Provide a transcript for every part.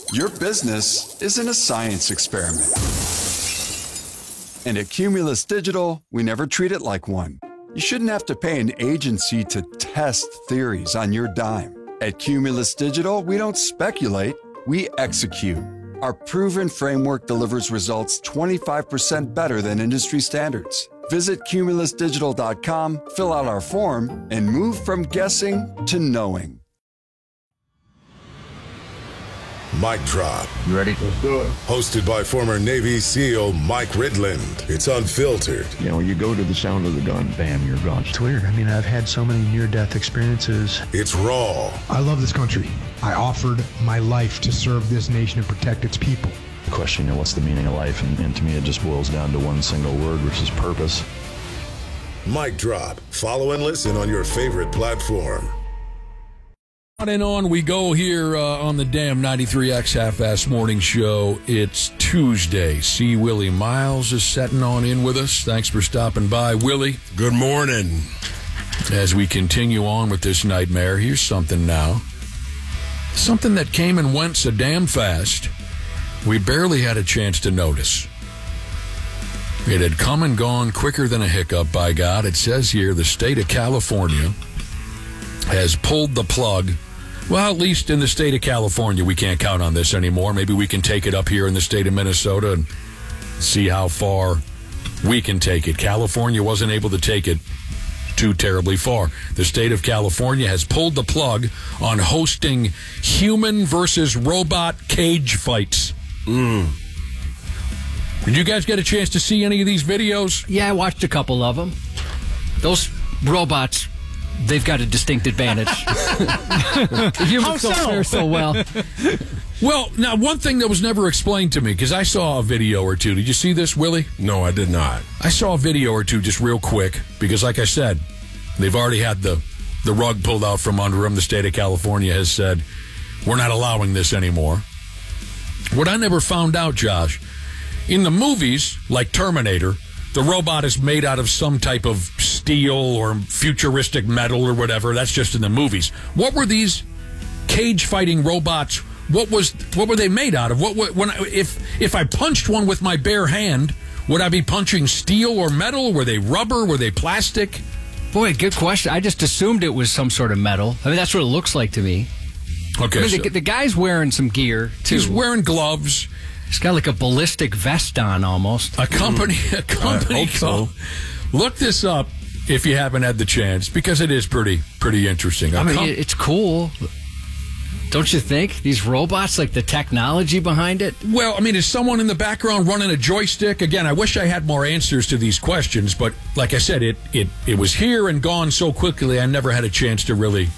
Your business isn't a science experiment. And at Cumulus Digital, we never treat it like one. You shouldn't have to pay an agency to test theories on your dime. At Cumulus Digital, we don't speculate, we execute. Our proven framework delivers results 25% better than industry standards. Visit cumulusdigital.com, fill out our form, and move from guessing to knowing. Mic Drop. You ready? Let's do it. Hosted by former Navy SEAL Mike Ridland. It's unfiltered. You know, you go to the sound of the gun, bam, you're gone. It's weird. I mean, I've had so many near-death experiences. It's raw. I love this country. I offered my life to serve this nation and protect its people. The question, you know, what's the meaning of life? And to me, it just boils down to one single word, which is purpose. Mic Drop. Follow and listen on your favorite platform. On and on we go here on the damn 93X Half-Ass Morning Show. It's Tuesday. C. Willie Miles is setting on in with us. Thanks for stopping by, Willie. Good morning. As we continue on with this nightmare, here's something now. Something that came and went so damn fast, we barely had a chance to notice. It had come and gone quicker than a hiccup, by God. It says here the state of California has pulled the plug. Well, at least in the state of California, we can't count on this anymore. Maybe we can take it up here in the state of Minnesota and see how far we can take it. California wasn't able to take it too terribly far. The state of California has pulled the plug on hosting human versus robot cage fights. Did you guys get a chance to see any of these videos? Yeah, I watched a couple of them. Those robots, they've got a distinct advantage. The humans don't fare so well. Well, now, one thing that was never explained to me, because I saw a video or two. Did you see this, Willie? No, I did not. I saw a video or two just real quick, because like I said, they've already had the rug pulled out from under them. The state of California has said, we're not allowing this anymore. What I never found out, Josh, in the movies, like Terminator, the robot is made out of some type of steel or futuristic metal or whatever. That's just in the movies. What were these cage-fighting robots? What were they made out of? If I punched one with my bare hand, would I be punching steel or metal? Were they rubber? Were they plastic? Boy, good question. I just assumed it was some sort of metal. I mean, that's what it looks like to me. Okay, I mean, the guy's wearing some gear, too. He's wearing gloves. He's got like a ballistic vest on almost. A company I hope so. Look this up if you haven't had the chance, because it is pretty interesting. I mean, it's cool. Don't you think? These robots, like the technology behind it? Well, I mean, is someone in the background running a joystick? Again, I wish I had more answers to these questions, but like I said, it was here and gone so quickly, I never had a chance to really...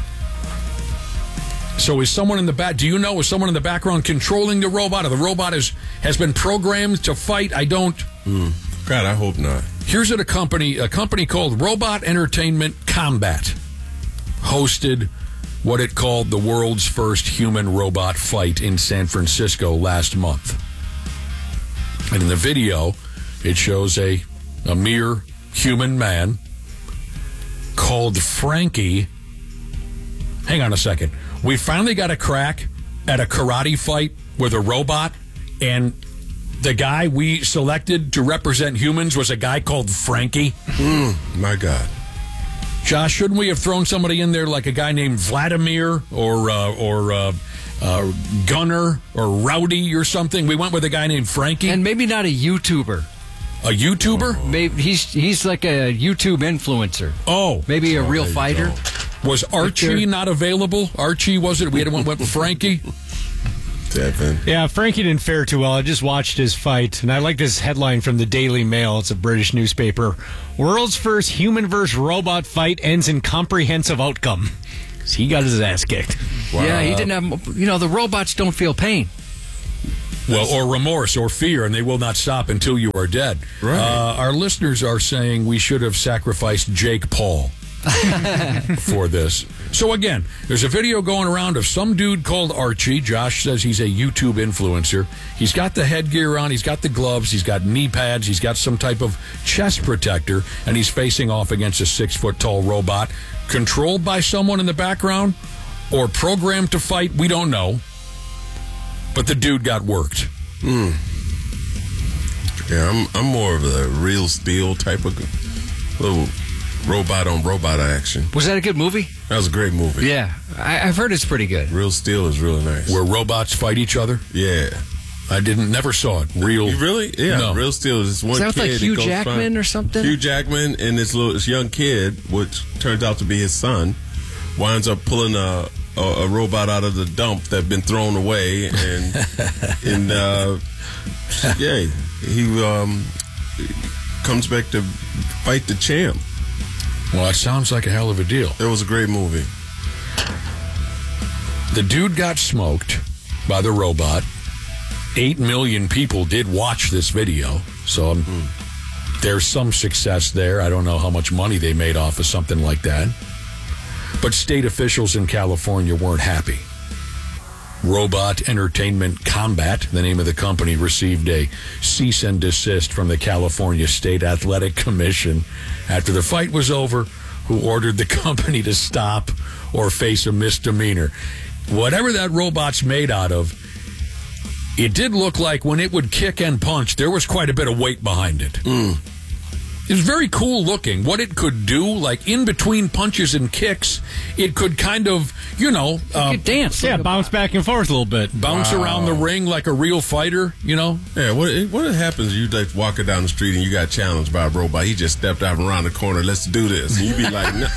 So is someone in the back? Do you know? Is someone in the background controlling the robot, or the robot has been programmed to fight? I don't. God, I hope not. Here's a company called Robot Entertainment Combat hosted what it called the world's first human-robot fight in San Francisco last month. And in the video, it shows a mere human man called Frankie. Hang on a second. We finally got a crack at a karate fight with a robot, and the guy we selected to represent humans was a guy called Frankie. My God. Josh, shouldn't we have thrown somebody in there like a guy named Vladimir or Gunner or Rowdy or something? We went with a guy named Frankie. And maybe not a YouTuber. A YouTuber? Maybe he's like a YouTube influencer. Oh. Maybe a real fighter. Was Archie not available? Archie, was it? We went with Frankie? Devin. Yeah, Frankie didn't fare too well. I just watched his fight, and I like this headline from the Daily Mail. It's a British newspaper. World's first human versus robot fight ends in comprehensive outcome. He got his ass kicked. Wow. Yeah, he didn't have... the robots don't feel pain. Well, or remorse or fear, and they will not stop until you are dead. Right. Our listeners are saying we should have sacrificed Jake Paul for this. So again, there's a video going around of some dude called Archie. Josh says he's a YouTube influencer. He's got the headgear on, he's got the gloves, he's got knee pads, he's got some type of chest protector, and he's facing off against a 6-foot-tall robot controlled by someone in the background or programmed to fight. We don't know. but the dude got worked. Yeah, I'm more of a Real Steel type of little robot on robot action. Was that a good movie? That was a great movie. Yeah, I've heard it's pretty good. Real Steel is really nice. Where robots fight each other? Yeah. I never saw it. Real? You really? Yeah. No. Real Steel is this one Is that with, kid. like, Hugh that goes Jackman or something? Hugh Jackman and this young kid, which turns out to be his son, winds up pulling a robot out of the dump that had been thrown away, and he comes back to fight the champ. Well, it sounds like a hell of a deal. It was a great movie. The dude got smoked by the robot. 8 million people did watch this video, so there's some success there. I don't know how much money they made off of something like that. But state officials in California weren't happy. Robot Entertainment Combat, the name of the company, received a cease and desist from the California State Athletic Commission after the fight was over, who ordered the company to stop or face a misdemeanor. Whatever that robot's made out of, it did look like when it would kick and punch, there was quite a bit of weight behind it. It was very cool looking. What it could do, like in between punches and kicks, it could kind of, it could dance. Yeah, bounce back and forth a little bit. Bounce around the ring like a real fighter, Yeah, what happens, you like walking down the street and you got challenged by a robot. He just stepped out around the corner, let's do this. And you be like, no.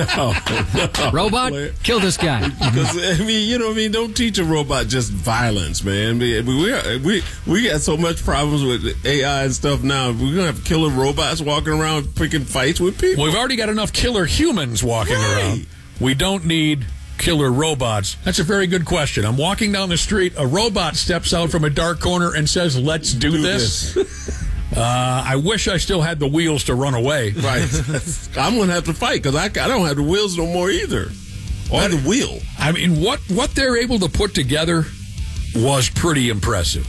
Robot, kill this guy. Because, don't teach a robot just violence, man. We got so much problems with AI and stuff now. We're going to have killer robots walking around picking fights with people. We've already got enough killer humans walking around. We don't need killer robots. That's a very good question. I'm walking down the street. A robot steps out from a dark corner and says, let's do this. I wish I still had the wheels to run away. Right. I'm going to have to fight because I don't have the wheels no more either. Or the wheel. I mean, what they're able to put together was pretty impressive.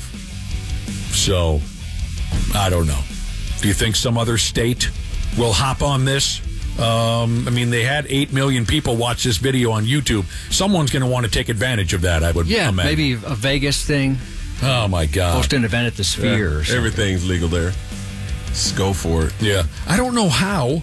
So, I don't know. Do you think some other state will hop on this? They had 8 million people watch this video on YouTube. Someone's going to want to take advantage of that, I would imagine. Maybe a Vegas thing. Oh, my God. Host an event at the Sphere or something. Everything's legal there. Just go for it. Yeah. I don't know how.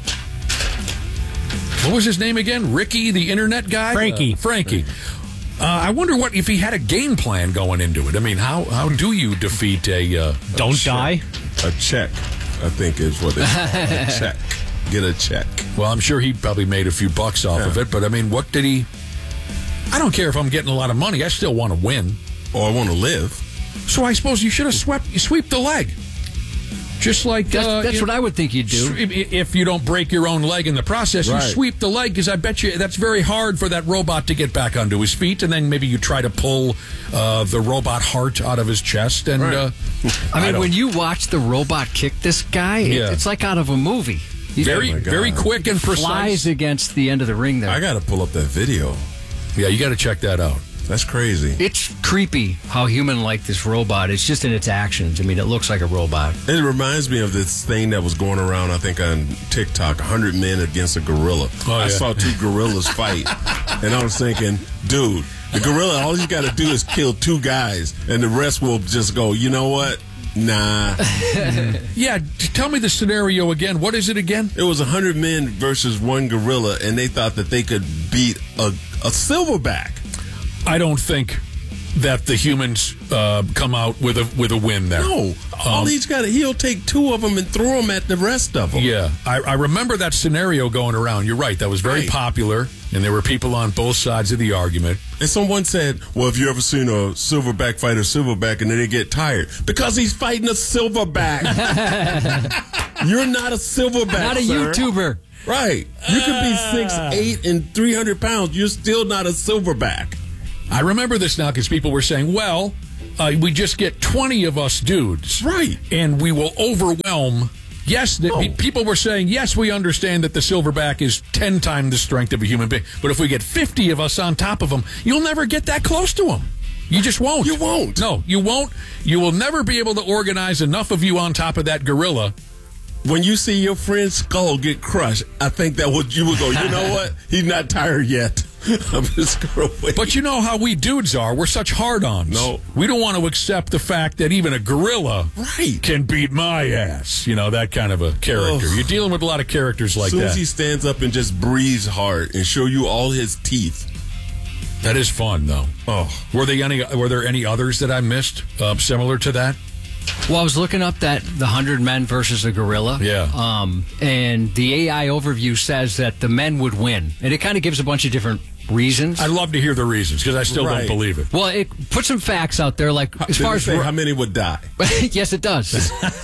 What was his name again? Ricky, the internet guy? Frankie. I wonder if he had a game plan going into it. I mean, how do you defeat a... Don't die? A check, I think is what it is. A check. Get a check. Well, I'm sure he probably made a few bucks off of it, but I mean, what did he... I don't care if I'm getting a lot of money. I still want to win. Or I want to live. So I suppose you should have sweep the leg. Just like... That's what I would think you'd do. If you don't break your own leg in the process, you sweep the leg, because I bet you that's very hard for that robot to get back onto his feet, and then maybe you try to pull the robot heart out of his chest. And when you watch the robot kick this guy, it's like out of a movie. Very quick and precise. Flies against the end of the ring there. I got to pull up that video. Yeah, you got to check that out. That's crazy. It's creepy how human-like this robot is, just in its actions. I mean, it looks like a robot. It reminds me of this thing that was going around, I think, on TikTok, 100 men against a gorilla. I saw 2 gorillas fight, and I was thinking, dude, the gorilla, all he's got to do is kill 2 guys, and the rest will just go, you know what? Nah. Yeah, tell me the scenario again. What is it again? It was 100 men versus 1 gorilla, and they thought that they could beat a silverback. I don't think that the humans come out with a win there. No, he'll take 2 of them and throw them at the rest of them. Yeah, I remember that scenario going around. You're right, that was very popular, and there were people on both sides of the argument. And someone said, well, have you ever seen a silverback fight a silverback and then they get tired? Because he's fighting a silverback. You're not a silverback, not a YouTuber. Right. You could be 6'8" and 300 pounds. You're still not a silverback. I remember this now because people were saying, well, we just get 20 of us dudes. Right. And we will overwhelm. Yes, people were saying, yes, we understand that the silverback is 10 times the strength of a human being. But if we get 50 of us on top of him, you'll never get that close to him. You just won't. You won't. No, you won't. You will never be able to organize enough of you on top of that gorilla. When you see your friend's skull get crushed, I think that you would go, you know what? He's not tired yet. I'm just going to wait. But you know how we dudes are. We're such hard-ons. No. We don't want to accept the fact that even a gorilla can beat my ass. You know, that kind of a character. You're dealing with a lot of characters like that. As soon as he stands up and just breathes hard and show you all his teeth. That is fun, though. Oh. Were there any others that I missed similar to that? Well, I was looking up the 100 men versus a gorilla. Yeah. And the AI overview says that the men would win. And it kind of gives a bunch of different reasons. I'd love to hear the reasons because I still don't believe it. Well, it puts some facts out there, like as far as how many would die. Yes, it does.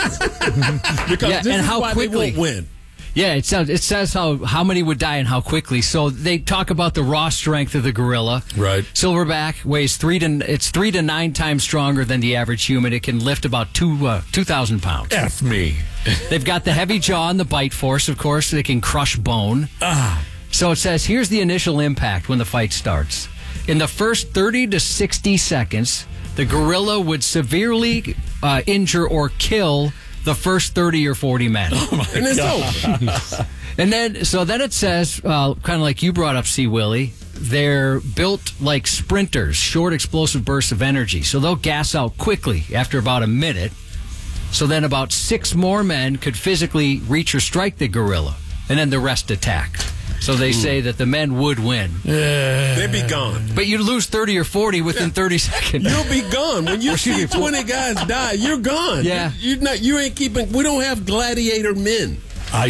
Because and how why quickly they won't win. Yeah, it says how many would die and how quickly. So they talk about the raw strength of the gorilla. Right. Silverback weighs 3 to 9 times stronger than the average human. It can lift about 2,000 pounds. F me. They've got the heavy jaw and the bite force, of course. They can crush bone. So it says, here's the initial impact when the fight starts. In the first 30 to 60 seconds, the gorilla would severely injure or kill the first 30 or 40 men. Oh, my God. And then it says, kind of like you brought up, C. Willie, they're built like sprinters, short explosive bursts of energy. So they'll gas out quickly after about a minute. So then about 6 more men could physically reach or strike the gorilla. And then the rest attack. So they say that the men would win. They'd be gone. But you'd lose 30 or 40 within 30 seconds. You'll be gone. When you see 20 guys die, you're gone. Yeah. You ain't keeping... We don't have gladiator men.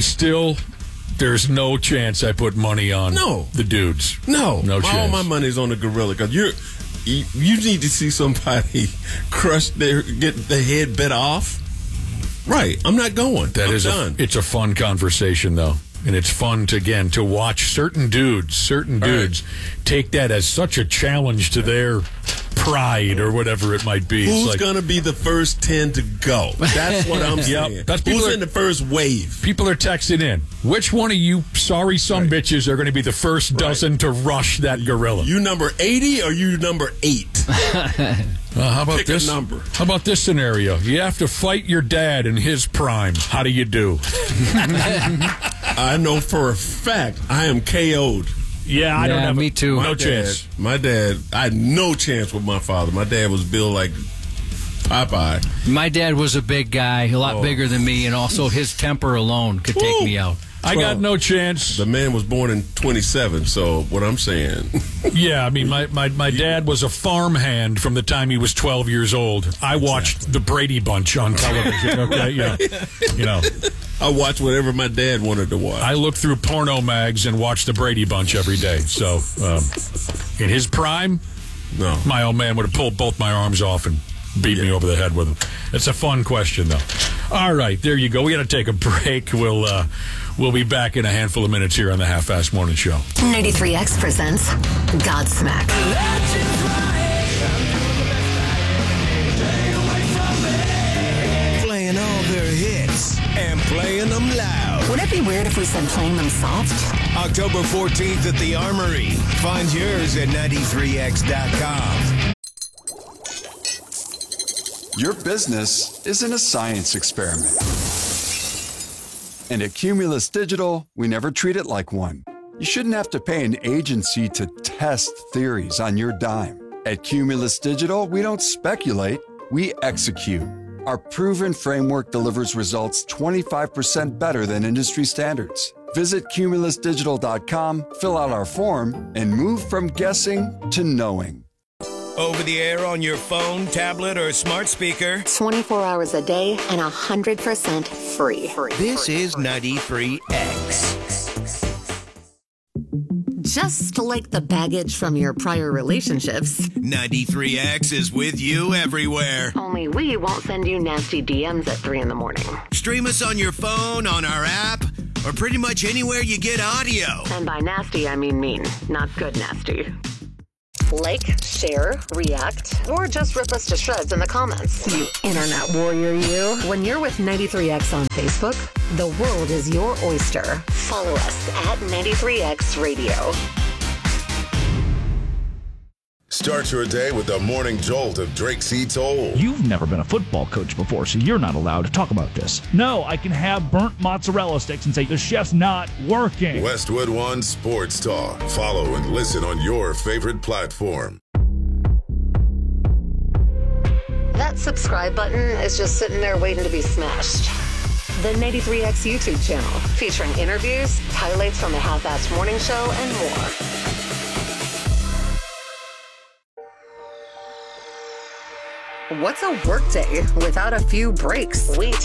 There's no chance I put money on the dudes. No chance. All my money's on the gorilla because you need to see somebody get their head bit off. Right. I'm not going. I'm done. It's a fun conversation, though. And it's fun to watch certain dudes take that as such a challenge to their pride or whatever it might be. Who's going to be the first 10 to go? That's what I'm saying. Who's in the first wave? People are texting in. Which one of you sorry son bitches are going to be the first dozen to rush that gorilla? You number 80 or you number 8? How about Pick this? A number. How about this scenario? You have to fight your dad in his prime. How do you do? I know for a fact I am KO'd. Yeah, I don't have me too. No chance. My dad, I had no chance with my father. My dad was built like Popeye. My dad was a big guy, a lot bigger than me, and also his temper alone could take me out. I got no chance. The man was born in 27, so what I'm saying. Yeah, I mean, my dad was a farmhand from the time he was 12 years old. I watched the Brady Bunch on television, okay? You know. I watched whatever my dad wanted to watch. I looked through porno mags and watched the Brady Bunch every day. So, in his prime, no, my old man would have pulled both my arms off and beat me over the head with them. It's a fun question, though. All right, there you go. We got to take a break. We'll be back in a handful of minutes here on the Half-Assed Morning Show. 93X presents Godsmack. Playing all their hits and playing them loud. Would it be weird if we said playing them soft? October 14th at the Armory. Find yours at 93x.com. Your business isn't a science experiment. And at Cumulus Digital, we never treat it like one. You shouldn't have to pay an agency to test theories on your dime. At Cumulus Digital, we don't speculate, we execute. Our proven framework delivers results 25% better than industry standards. Visit cumulusdigital.com, fill out our form, and move from guessing to knowing. Over the air on your phone, tablet, or smart speaker. 24 hours a day and 100% free. This is 93X. Just like the baggage from your prior relationships, 93X is with you everywhere. Only we won't send you nasty DMs at 3 in the morning. Stream us on your phone, on our app, or pretty much anywhere you get audio. And by nasty, I mean mean, not good nasty. Like, share, react, or just rip us to shreds in the comments. You internet warrior, you. When you're with 93X on Facebook, the world is your oyster. Follow us at 93X Radio. Start your day with the morning jolt of Drake C. Toll. You've never been a football coach before, so you're not allowed to talk about this. No, I can have burnt mozzarella sticks and say the chef's not working. Westwood One Sports Talk. Follow and listen on your favorite platform. That subscribe button is just sitting there waiting to be smashed. The 93X YouTube channel, featuring interviews, highlights from the Half-Assed Morning Show, and more. What's a workday without a few breaks? We